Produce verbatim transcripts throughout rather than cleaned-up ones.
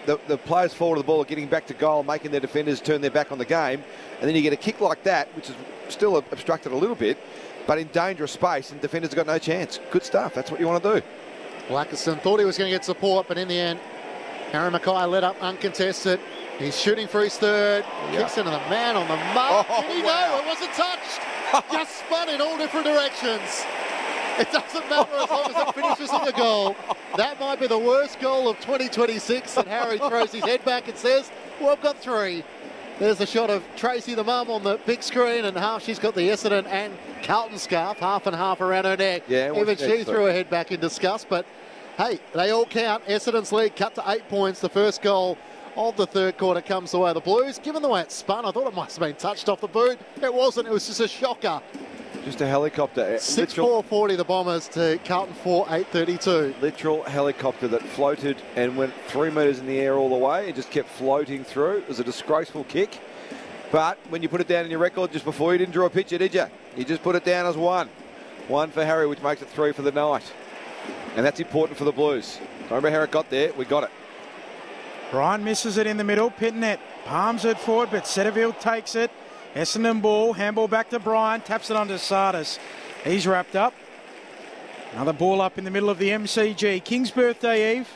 the, the players fall to the ball are getting back to goal, making their defenders turn their back on the game, and then you get a kick like that, which is still obstructed a little bit, but in dangerous space, and defenders have got no chance. Good stuff. That's what you want to do. Blackerson thought he was going to get support, but in the end, Harry Mackay led up uncontested. He's shooting for his third. Yeah. Kicks into the man on the mark. Oh, Did he wow. know? It wasn't touched. Just spun in all different directions. It doesn't matter as long as it finishes in the goal. That might be the worst goal of twenty twenty-six. And Harry throws his head back and says, well, I've got three. There's a shot of Tracy the mum on the big screen, and half she's got the Essendon and Carlton scarf, half and half around her neck. Yeah, even she next, threw her head back in disgust. But hey, they all count. Essendon's lead cut to eight points. The first goal of the third quarter comes the way of the Blues. Given the way it spun, I thought it must have been touched off the boot. It wasn't. It was just a shocker. Just a helicopter. six Literal, four forty the Bombers to Carlton four eight thirty-two. literal helicopter that floated and went three metres in the air all the way. It just kept floating through. It was a disgraceful kick. But when you put it down in your record just before, you didn't draw a picture, did you? You just put it down as one. One for Harry, which makes it three for the night. And that's important for the Blues. Don't remember how it got there. We got it. Bryan misses it in the middle. Pittonet palms it forward, but Setterfield takes it. Essendon ball. Handball back to Bryan. Taps it onto Sardis. He's wrapped up. Another ball up in the middle of the M C G. King's Birthday Eve.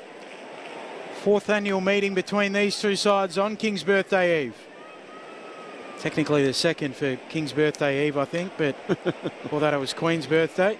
Fourth annual meeting between these two sides on King's Birthday Eve. Technically the second for King's Birthday Eve, I think, but before that it was Queen's Birthday.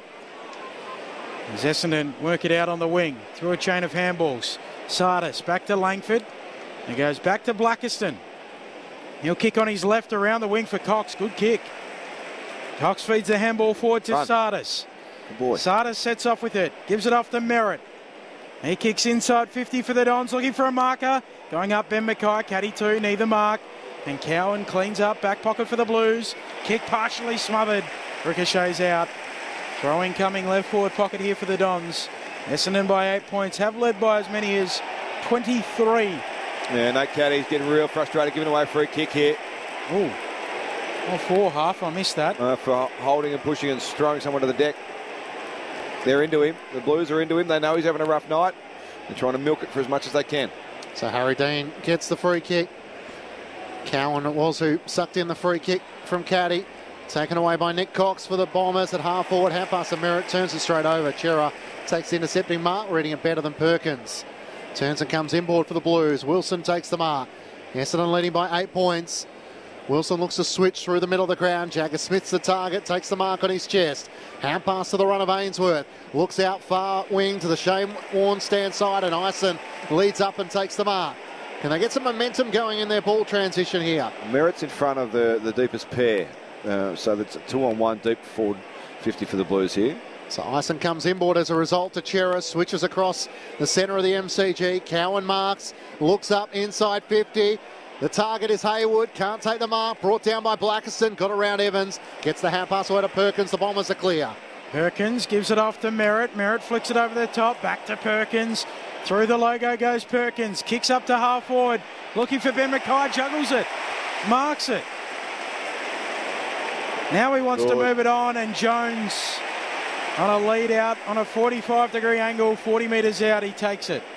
As Essendon work it out on the wing through a chain of handballs. Sardis back to Langford. He goes back to Blackerston. He'll kick on his left around the wing for Cox. Good kick. Cox feeds the handball forward to Run. Sardis. Good boy. Sardis sets off with it. Gives it off to Merritt. He kicks inside fifty for the Dons, looking for a marker. Going up Ben Mackay, caddy two, neither mark. And Cowan cleans up, back pocket for the Blues. Kick partially smothered. Ricochets out. Throwing coming left forward pocket here for the Dons. Essendon by eight points, have led by as many as twenty-three. Yeah, Nate Caddy's getting real frustrated, giving away a free kick here. Ooh. Oh, four half, I missed that. Uh, for holding and pushing and throwing someone to the deck. They're into him. The Blues are into him. They know he's having a rough night. They're trying to milk it for as much as they can. So Harry Dean gets the free kick. Cowan it was who sucked in the free kick from Caddy. Taken away by Nick Cox for the Bombers at half forward. Half pass to Merritt, turns it straight over. Chera takes the intercepting mark, reading it better than Perkins. Turns and comes inboard for the Blues. Wilson takes the mark. Essendon leading by eight points. Wilson looks to switch through the middle of the ground. Jagger Smith's the target, takes the mark on his chest. Hand pass to the run of Ainsworth. Looks out far wing to the Shane Warne stand side, and Ison leads up and takes the mark. Can they get some momentum going in their ball transition here? Merritt's in front of the, the deepest pair. Uh, so that's a two on one deep forward fifty for the Blues here. So Ison comes inboard as a result to Chera, switches across the centre of the M C G. Cowan marks, looks up inside fifty. The target is Hayward, can't take the mark, brought down by Blackerson, got around Evans, gets the hand pass away to Perkins, the Bombers are clear. Perkins gives it off to Merritt. Merritt flicks it over the top, back to Perkins. Through the logo goes Perkins, kicks up to half forward, looking for Ben Mackay, juggles it, marks it. Now he wants Good. to move it on, and Jones on a lead out on a forty-five degree angle, forty metres out, he takes it.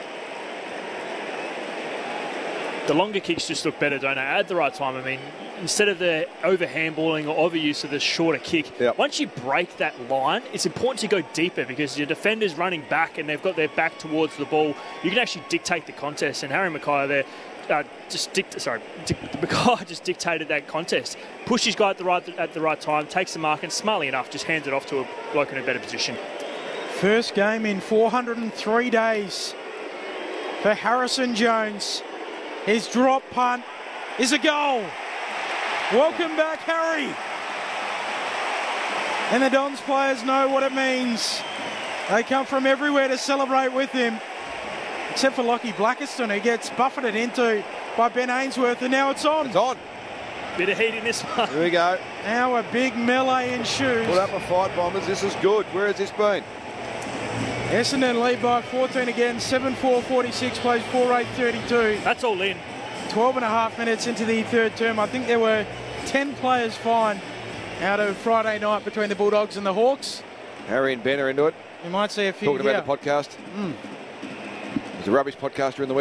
The longer kicks just look better, don't they? At the right time. I mean, instead of the over handballing or overuse of the shorter kick, yep. Once you break that line, it's important to go deeper because your defender's running back and they've got their back towards the ball. You can actually dictate the contest, and Harry Mackay there uh, just dict- sorry, dic- Mackay just dictated that contest. Pushed his guy at the right at the right time, takes the mark, and smartly enough just hands it off to a bloke in a better position. First game in four hundred three days for Harrison Jones. His drop punt is a goal. Welcome back, Harry. And the Dons players know what it means. They come from everywhere to celebrate with him, except for Lockie Blackerston, who gets buffeted into by Ben Ainsworth, and now it's on. It's on. Bit of heat in this one. Here we go. Now a big melee ensues. Put up a fight, Bombers. This is good. Where has this been? Essendon lead by fourteen again, seven four forty-six, plays four eight thirty-two. That's all in. twelve and a half minutes into the third term. I think there were ten players fined out of Friday night between the Bulldogs and the Hawks. Harry and Ben are into it. You might see a few Talking here. about the podcast. Mm. He's a rubbish podcaster in the